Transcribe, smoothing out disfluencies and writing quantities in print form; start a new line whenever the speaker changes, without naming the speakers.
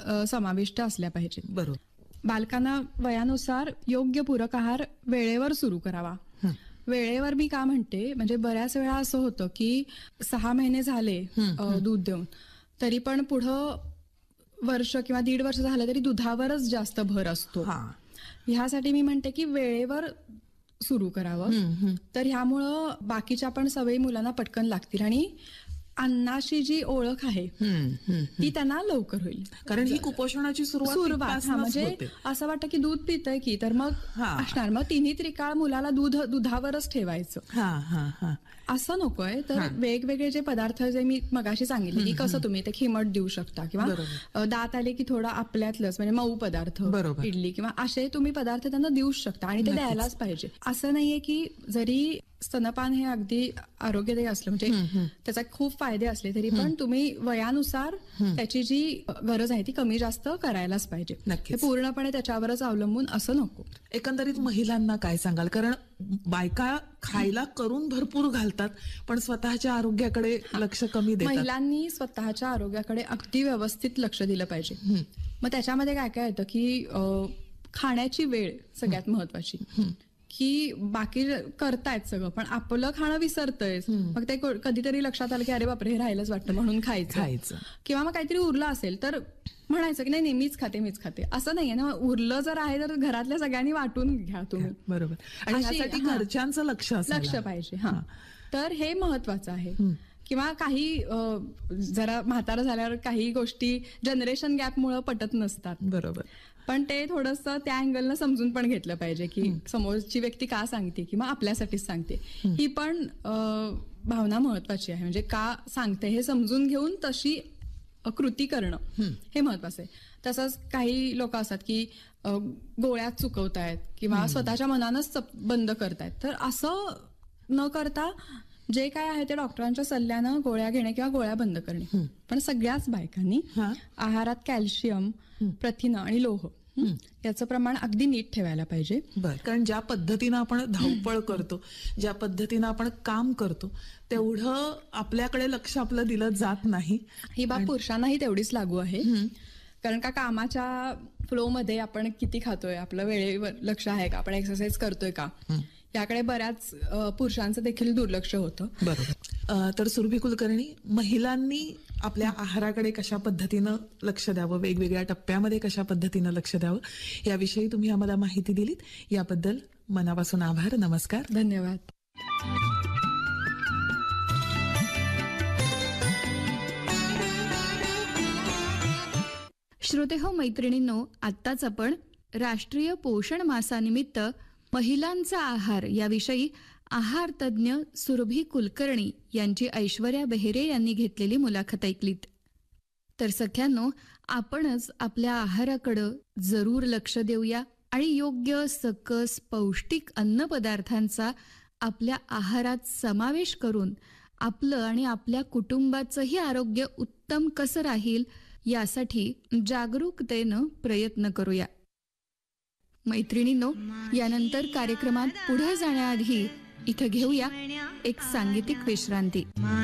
समाविष्ट असल्या पाहिजेत.
बरोबर.
बालकांना वयानुसार योग्य पूरक आहार वेळेवर सुरू करावा. वेळेवर मी का म्हणते, म्हणजे बऱ्याच वेळा असं होतं की 6 महिने झाले दूध देऊन, तरी पण पुढं वर्ष किंवा 1.5 वर्ष झालं तरी दुधावरच जास्त भर असतो. ह्यासाठी मी म्हणते की वेळेवर सुरू करावं. तर ह्यामुळं बाकीच्या पण सवयी मुलांना पटकन लागतील आणि अन्नाशी जी ओळख आहे ती त्यांना लवकर होईल.
कारण ही कुपोषणाची सुरुवात
म्हणजे असं वाटतं की दूध पितंय की, तर मग असणार, मग तिन्ही त्रिकाळ मुलाला दुधावरच ठेवायचं असं नकोय. तर वेगवेगळे जे पदार्थ जे मी मगाशी सांगितले की कसं तुम्ही ते खिमट देऊ शकता किंवा दात आले की थोडं आपल्यातलंच म्हणजे मऊ पदार्थ, इडली किंवा असे तुम्ही पदार्थ त्यांना देऊच शकता आणि ते द्यायलाच पाहिजे. असं नाहीये की जरी स्तनपान हे अगदी आरोग्यदायी असलं म्हणजे त्याचा खूप फायदे असले तरी पण तुम्ही वयानुसार त्याची जी गरज आहे ती कमी जास्त करायलाच पाहिजे.
नक्कीच.
पूर्णपणे त्याच्यावरच अवलंबून असं नको.
एकंदरीत महिलांना काय सांगाल? कारण बायका खायला करून भरपूर घालतात पण स्वतःच्या आरोग्याकडे लक्ष कमी देतात.
महिलांनी स्वतःच्या आरोग्याकडे अगदी व्यवस्थित लक्ष दिलं पाहिजे. मग त्याच्यामध्ये काय काय येतं की खाण्याची वेळ सगळ्यात महत्वाची, की बाकी करतायत सगळं पण आपलं खाणं विसरतंय. मग ते कधीतरी लक्षात आलं की अरे बापरे हे राहिलंच वाटतं म्हणून खायचं किंवा मग काहीतरी उरलं असेल तर म्हणायचं की नाही मीच खाते असं नाहीये ना. उरलं जर आहे तर घरातल्या सगळ्यांनी वाटून घ्या तुम्ही.
बरोबर. आणि यासाठी घरच्यांचं लक्ष
पाहिजे. तर हे महत्वाचं आहे. किंवा काही जरा म्हातारं झाल्यावर काही गोष्टी जनरेशन गॅपमुळे पटत नसतात.
बरोबर.
पण ते थोडंसं त्या अँगलनं समजून पण घेतलं पाहिजे की समोरची व्यक्ती का सांगते किंवा आपल्यासाठीच सांगते. ही पण भावना महत्वाची आहे. म्हणजे का सांगते हे समजून घेऊन तशी कृती करणं हे महत्वाचं आहे. तसंच काही लोक असतात की गोळ्यात चुकवतायत किंवा स्वतःच्या मनानंच बंद करतायत. तर असं न करता जे काय आहे ते डॉक्टरांच्या सल्ल्यानं गोळ्या घेणे किंवा गोळ्या बंद करणे. पण सगळ्याच बायकांनी आहारात कॅल्शियम, प्रथिनं आणि लोह याचं प्रमाण अगदी नीट ठेवायला पाहिजे.
कारण ज्या पद्धतीनं आपण धावपळ करतो, ज्या पद्धतीनं आपण काम करतो तेवढं आपल्याकडे लक्ष आपलं दिलं जात नाही.
ही बाब पुरुषांनाही तेवढीच लागू आहे. कारण का कामाच्या फ्लो मध्ये आपण किती खातोय, आपलं वेळेवर लक्ष आहे का, आपण एक्सरसाइज करतोय का, याकडे बऱ्याच पुरुषांचं देखील दुर्लक्ष होतं.
बरोबर. तर सुरभी कुलकर्णी, महिलांनी आपल्या आहाराकडे कशा पद्धतीनं लक्ष द्यावं, वेगवेगळ्या टप्प्यामध्ये कशा पद्धतीनं लक्ष द्यावं याविषयी तुम्ही आम्हाला माहिती दिलीत, याबद्दल मनापासून आभार. नमस्कार.
धन्यवाद.
श्रोतेहो, मैत्रिणींनो, आत्ताच आपण राष्ट्रीय पोषण मासानिमित्त महिलांचा आहार याविषयी आहार तज्ज्ञ सुरभी कुलकर्णी यांची ऐश्वर्या बेहेरे यांनी घेतलेली मुलाखत ऐकलीत. तर सख्यांनो, आपणच आपल्या आहाराकडं जरूर लक्ष देऊया आणि योग्य सकस पौष्टिक अन्नपदार्थांचा आपल्या आहारात समावेश करून आपलं आणि आपल्या कुटुंबाचंही आरोग्य उत्तम कसं राहील यासाठी जागरूकतेनं प्रयत्न करूया. मैत्रिणींनो, यानंतर कार्यक्रमात पुढे जाण्याआधी इथं घेऊया एक सांगीतिक विश्रांती.